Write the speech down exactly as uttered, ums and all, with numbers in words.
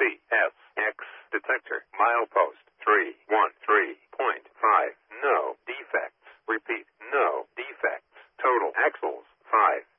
C S X detector. Milepost three one three point five. No defects. Repeat, no defects. Total axles five.